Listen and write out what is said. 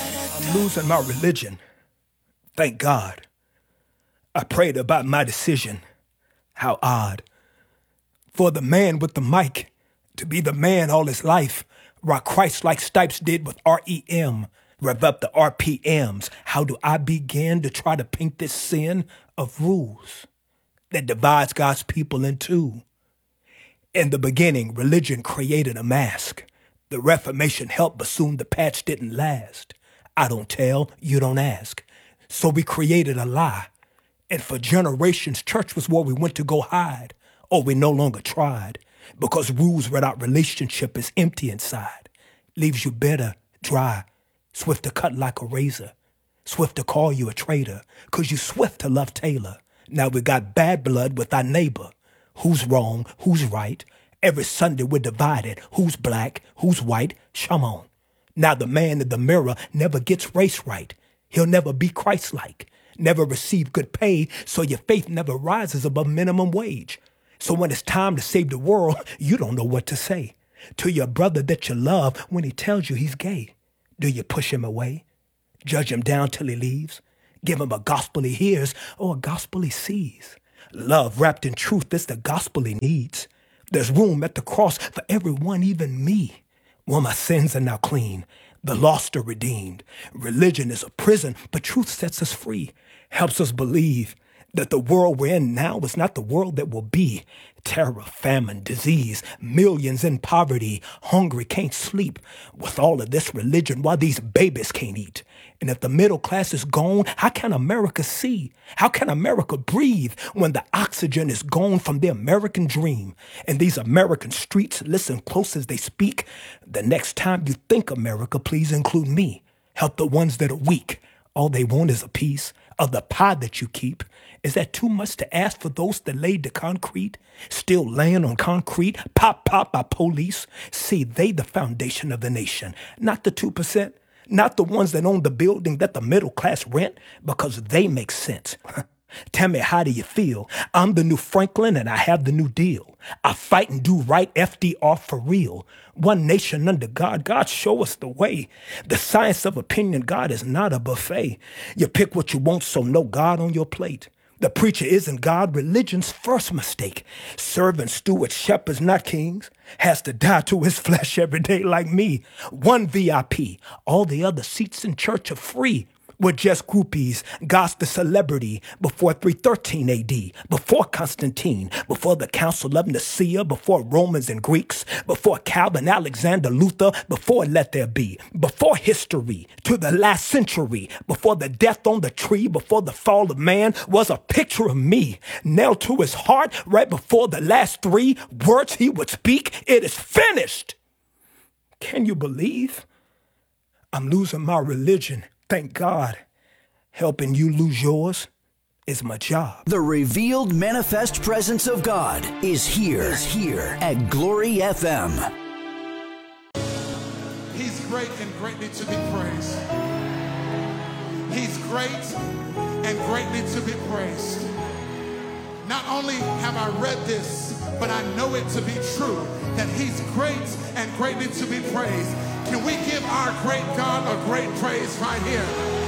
I'm losing my religion. Thank God. I prayed about my decision. How odd. For the man with the mic to be the man all his life, rock Christ like Stipes did with REM, rev up the RPMs. How do I begin to try to paint this sin of rules that divides God's people in two? In the beginning, religion created a mask. The Reformation helped, but soon the patch didn't last. I don't tell, you don't ask. So we created a lie. And for generations, church was where we went to go hide. Or we no longer tried. Because rules without relationship is empty inside. Leaves you bitter, dry, swift to cut like a razor. Swift to call you a traitor. Cause you swift to love Taylor. Now we got bad blood with our neighbor. Who's wrong? Who's right? Every Sunday we're divided. Who's black? Who's white? Come on. Now the man in the mirror never gets race right. He'll never be Christ-like. Never receive good pay, so your faith never rises above minimum wage. So when it's time to save the world, you don't know what to say to your brother that you love when he tells you he's gay. Do you push him away? Judge him down till he leaves? Give him a gospel he hears or a gospel he sees? Love wrapped in truth is the gospel he needs. There's room at the cross for everyone, even me. Well, my sins are now clean. The lost are redeemed. Religion is a prison, but truth sets us free. Helps us believe that the world we're in now is not the world that will be. Terror, famine, disease, millions in poverty, hungry, can't sleep. With all of this religion, while these babies can't eat. And if the middle class is gone, how can America see? How can America breathe when the oxygen is gone from the American dream? And these American streets listen close as they speak. The next time you think America, please include me. Help the ones that are weak. All they want is a piece of the pie that you keep. Is that too much to ask for those that laid the concrete? Still laying on concrete, pop by police? See, they the foundation of the nation, not the 2%, not the ones that own the building that the middle class rent, because they make sense. Tell me, how do you feel? I'm the new Franklin and I have the new deal. I fight and do right, FDR for real. One nation under God, God show us the way. The science of opinion, God is not a buffet. You pick what you want, so no God on your plate. The preacher isn't God, religion's first mistake. Servants, stewards, shepherds, not kings. Has to die to his flesh every day like me. One VIP, all the other seats in church are free. We're just groupies, God's the celebrity, before 313 AD, before Constantine, before the Council of Nicaea, before Romans and Greeks, before Calvin, Alexander, Luther, before Let There Be, before history, to the last century, before the death on the tree, before the fall of man, was a picture of me, nailed to his heart right before the last three words he would speak. It is finished. Can you believe? I'm losing my religion. Thank God. Helping you lose yours is my job. The revealed manifest presence of God is here at Glory FM. He's great and greatly to be praised. He's great and greatly to be praised. Not only have I read this, but I know it to be true that he's great and greatly to be praised. Can we give our great God a great praise right here?